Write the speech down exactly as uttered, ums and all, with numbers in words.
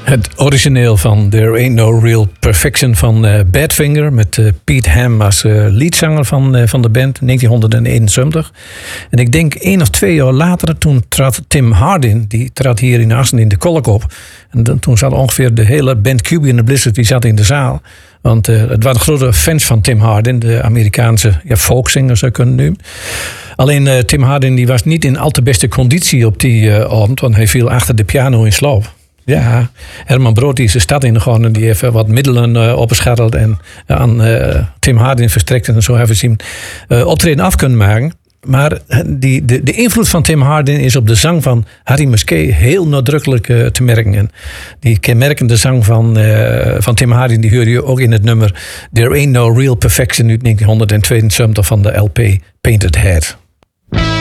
Het origineel van There Ain't No Real Perfection van uh, Badfinger. Met uh, Pete Ham als uh, leadzanger van, uh, van de band, negentien eenenzeventig. En ik denk één of twee jaar later, toen trad Tim Hardin. Die trad hier in Assen in de Kolk op. En dan, toen zat ongeveer de hele band Cubie and the Blizzard, die zat in de zaal. Want uh, het waren grote fans van Tim Hardin. De Amerikaanse ja, folkzanger zou je kunnen noemen. Alleen uh, Tim Hardin die was niet in al te beste conditie op die uh, avond. Want hij viel achter de piano in slaap. Ja, Herman Brood die is de stad ingegaan en die heeft wat middelen uh, opgescharreld en uh, aan uh, Tim Hardin verstrekt en zo hebben ze hem uh, optreden af kunnen maken. Maar die, de, de invloed van Tim Hardin is op de zang van Harry Musquet heel nadrukkelijk uh, te merken. En die kenmerkende zang van, uh, van Tim Hardin die hoor je ook in het nummer There Ain't No Real Perfection uit negentien tweeënzeventig van de L P Painted Head.